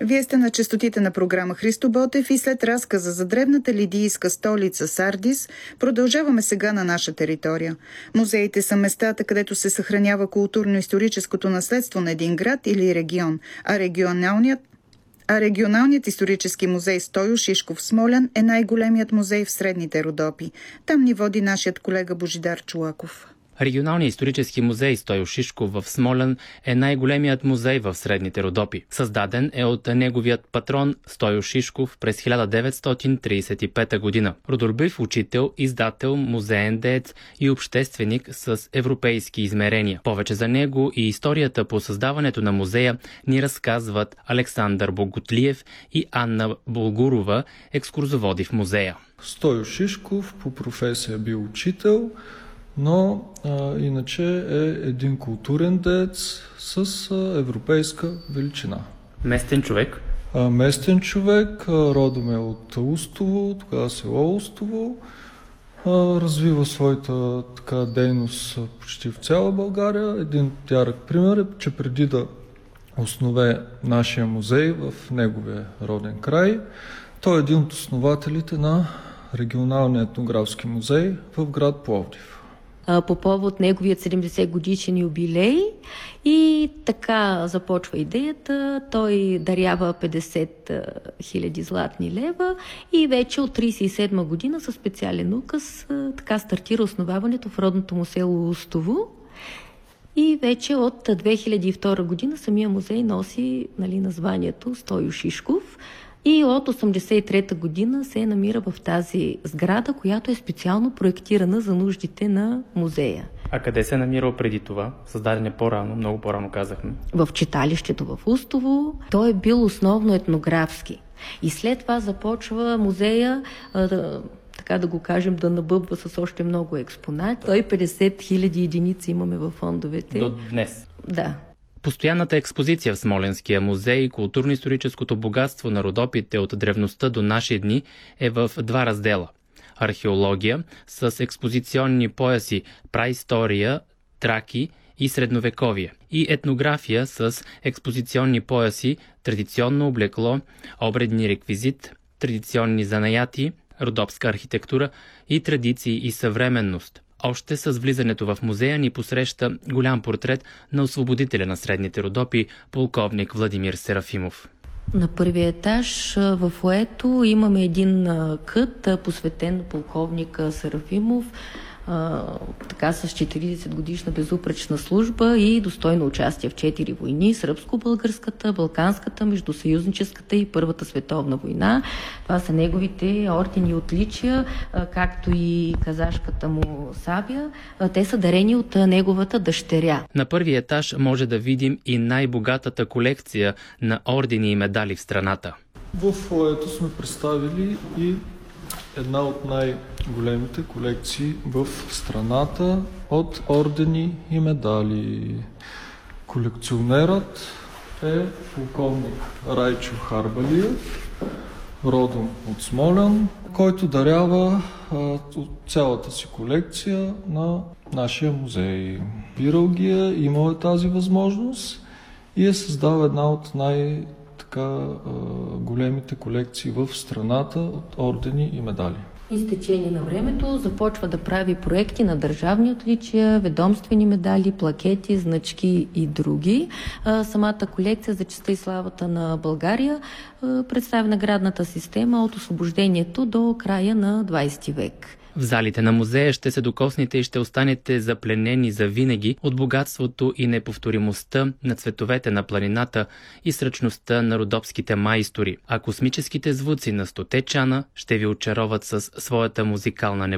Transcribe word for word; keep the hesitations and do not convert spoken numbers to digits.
Вие сте на честотите на програма Христо Ботев и след разказа за древната лидийска столица Сардис, продължаваме сега на наша територия. Музеите са местата, където се съхранява културно-историческото наследство на един град или регион, а регионалният А регионалният исторически музей Стойо Шишков в Смолян е най-големият музей в Средните Родопи. Там ни води нашият колега Божидар Чолаков. Регионалният исторически музей Стойо Шишков в Смолян е най-големият музей в Средните Родопи. Създаден е от неговият патрон Стойо Шишков през хиляда деветстотин тридесет и пета година. Родолюбив учител, издател, музеен деец и общественик с европейски измерения. Повече за него и историята по създаването на музея ни разказват Александър Боготлиев и Анна Болгурова, екскурзоводи в музея. Стойо Шишков по професия бил учител, но а, иначе е един културен деец с а, европейска величина. Местен човек? А, местен човек, а, родом е от Устово, тогава село Устово. А, развива своята така дейност почти в цяла България. Един ярък пример е, че преди да основе нашия музей в неговия роден край, той е един от основателите на регионалния етнографски музей в град Пловдив. По повод неговият седемдесет годишен юбилей и така започва идеята. Той дарява петдесет хиляди златни лева и вече от тридесет и седма година със специален указ така стартира основаването в родното му село Устово. И вече от две хиляди и втора година самия музей носи, нали, названието Стойо Шишков. И от осемдесет и трета година се намира в тази сграда, която е специално проектирана за нуждите на музея. А къде се е намирал преди това? Създаден е по-рано, много по-рано казахме. В читалището в Устово. Той е бил основно етнографски. И след това започва музея, а, така да го кажем, да набъбва с още много експонати. сто и петдесет хиляди единици имаме във фондовете. До днес? Да. Постоянната експозиция в Смоленския музей и културно-историческото богатство на Родопите от древността до наши дни е в два раздела. Археология с експозиционни пояси праистория, траки и средновековие. И етнография с експозиционни пояси традиционно облекло, обредни реквизит, традиционни занаяти, родопска архитектура и традиции и съвременност. Още с влизането в музея ни посреща голям портрет на освободителя на Средните Родопи, полковник Владимир Серафимов. На първия етаж в фоайето имаме един кът, посветен на полковника Серафимов, така с четиридесет годишна безупречна служба и достойно участие в четири войни: сръбско-българската, балканската, междусъюзническата и Първата световна война. Това са неговите ордени и отличия, както и казашката му сабя. Те са дарени от неговата дъщеря. На първия етаж може да видим и най-богатата колекция на ордени и медали в страната. В фоайето сме представили и една от най-големите колекции в страната от ордени и медали. Колекционерът е полковник Райчо Харбалиев, родом от Смолян, който дарява а, цялата си колекция на нашия музей. Бирал ги е, имал е тази възможност и е създал една от най- така големите колекции в страната от ордени и медали. И с течение на времето започва да прави проекти на държавни отличия, ведомствени медали, плакети, значки и други. Самата колекция за честта и славата на България представя наградната система от освобождението до края на двадесети век. В залите на музея ще се докоснете и ще останете запленени завинаги от богатството и неповторимостта на цветовете на планината и сръчността на родопските майстори, а космическите звуци на стоте чана ще ви очароват със своята музикална